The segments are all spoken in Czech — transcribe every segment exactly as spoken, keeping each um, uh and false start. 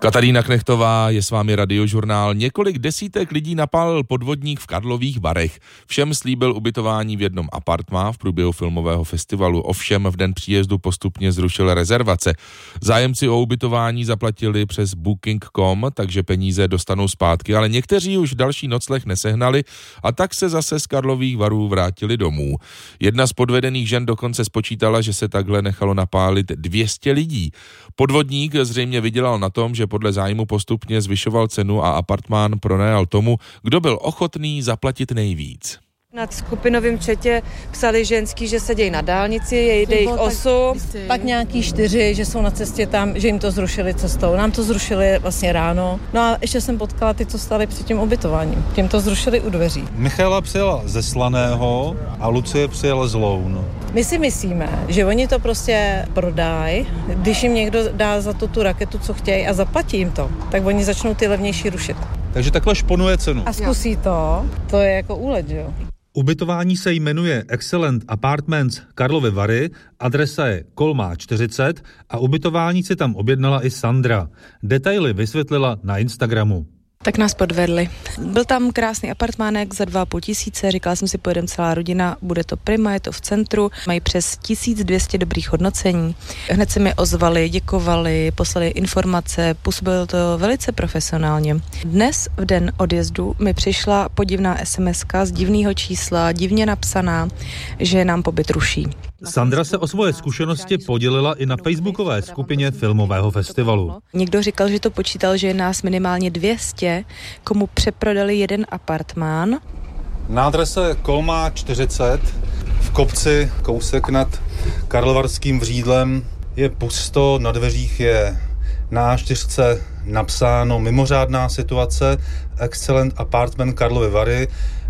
Katarína Knechtová, je s vámi Radiožurnál. Několik desítek lidí napálil podvodník v Karlových Varech. Všem slíbil ubytování v jednom apartmá v průběhu filmového festivalu. Ovšem v den příjezdu postupně zrušil rezervace. Zájemci o ubytování zaplatili přes booking tečka com, takže peníze dostanou zpátky, ale někteří už další nocleh nesehnali a tak se zase z Karlových Varů vrátili domů. Jedna z podvedených žen dokonce spočítala, že se takhle nechalo napálit dvě stě lidí. Podvodník zřejmě vydělal na tom, že podle zájmu postupně zvyšoval cenu a apartmán pronajal tomu, kdo byl ochotný zaplatit nejvíc. Na skupinovém chatě psali ženský, že sedějí na dálnici, jejde jich osm. Pak nějaký čtyři, že jsou na cestě tam, že jim to zrušili cestou. Nám to zrušili vlastně ráno. No a ještě jsem potkala ty, co stali před tím ubytováním. Těm to zrušili u dveří. Michaela přijela ze Slaného a Lucie přijela z Loun. My si myslíme, že oni to prostě prodají, když jim někdo dá za to tu raketu, co chtějí a zaplatí jim to, tak oni začnou ty levnější rušit. Takže takhle šponuje cenu. A zkusí to, to je jako úlet, že jo? Ubytování se jmenuje Excellent Apartments Karlovy Vary, adresa je Kolmá čtyřicet a ubytování si tam objednala i Sandra. Detaily vysvětlila na Instagramu. Tak nás podvedli. Byl tam krásný apartmánek za dva a půl tisíce, říkala jsem si, pojedeme celá rodina, bude to prima, je to v centru, mají přes tisíc dvě stě dobrých hodnocení. Hned se mi ozvali, děkovali, poslali informace, působilo to velice profesionálně. Dnes v den odjezdu mi přišla podivná SMSka z divného čísla, divně napsaná, že nám pobyt ruší. Sandra se o svoje zkušenosti podělila i na facebookové skupině filmového festivalu. Někdo říkal, že to počítal, že je nás minimálně dvě stě, komu přeprodali jeden apartmán. Na adrese Kolmá čtyřicet v kopci kousek nad Karlovarským Vřídlem je pusto, na dveřích je na á čtyři napsáno mimořádná situace, Excellent Apartment Karlovy Vary,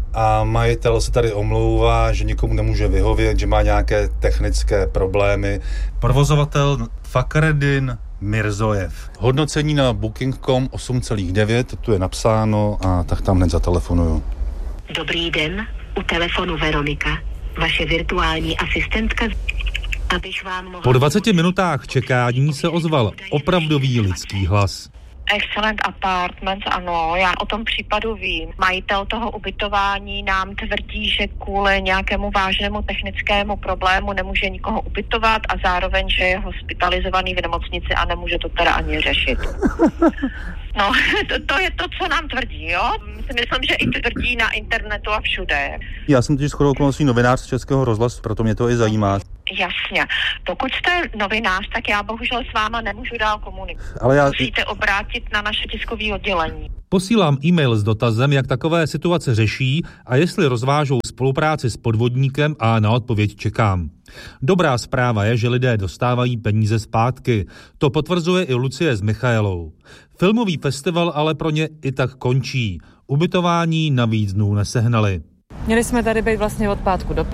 a majitel se tady omlouvá, že nikomu nemůže vyhovět, že má nějaké technické problémy. Provozovatel Fakhreddin Mirzojev. Hodnocení na booking tečka com osm celá devět, tu je napsáno a tak tam hned zatelefonuju. Dobrý den, u telefonu Veronika, vaše virtuální asistentka, abych vám mohla... Po dvaceti minutách čekání se ozval opravdový lidský hlas. Excellent Apartments, ano, já o tom případu vím. Majitel toho ubytování nám tvrdí, že kvůli nějakému vážnému technickému problému nemůže nikoho ubytovat a zároveň, že je hospitalizovaný v nemocnici a nemůže to teda ani řešit. No, to, to je to, co nám tvrdí, jo? Myslím, že i tvrdí na internetu a všude. Já jsem totiž shodou okolností novinář z Českého rozhlasu, proto mě to i zajímá. Jasně. Pokud jste novinář, tak já bohužel s váma nemůžu dál komunikovat. Ale já... Musíte obrátit na naše tiskové oddělení. Posílám e-mail s dotazem, jak takové situace řeší a jestli rozvážou spolupráci s podvodníkem, a na odpověď čekám. Dobrá zpráva je, že lidé dostávají peníze zpátky. To potvrzuje i Lucie s Michaelou. Filmový festival ale pro ně i tak končí. Ubytování na víc dnů nesehnali. Měli jsme tady být vlastně od pátku do